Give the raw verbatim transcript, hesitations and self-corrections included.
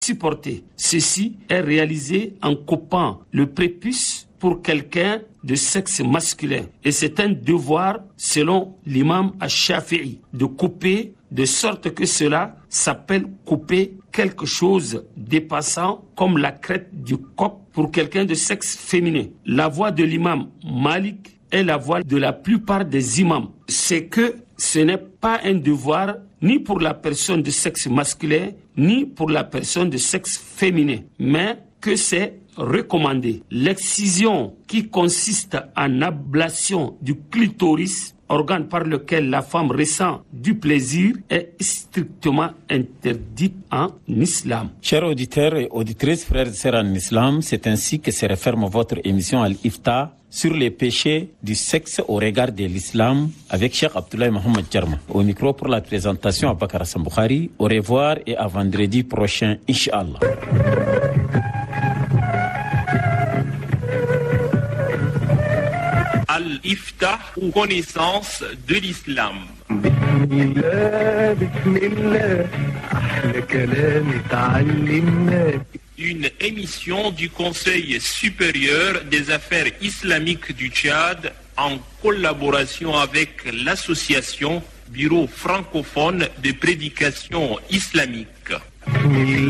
supporter. Ceci est réalisé en coupant le prépuce pour quelqu'un de sexe masculin. Et c'est un devoir, selon l'imam Ash-Shafi'i, de couper de sorte que cela s'appelle couper quelque chose dépassant comme la crête du coq pour quelqu'un de sexe féminin. La voix de l'imam Malik est la voix de la plupart des imams. C'est que ce n'est pas un devoir ni pour la personne de sexe masculin, ni pour la personne de sexe féminin, mais que c'est recommandé. L'excision qui consiste en ablation du clitoris, organe par lequel la femme ressent du plaisir, est strictement interdite en islam. Chers auditeurs et auditrices, frères et sœurs en islam, c'est ainsi que se referme votre émission Al-Ifta sur les péchés du sexe au regard de l'islam avec Cheikh Abdoulaye Mohamed Djarma. Au micro pour la présentation à Bakar Hassan Bukhari. Au revoir et à vendredi prochain, Inch'Allah. Al-Ifta ou connaissance de l'islam. Une émission du Conseil supérieur des affaires islamiques du Tchad en collaboration avec l'association Bureau francophone de prédication islamique.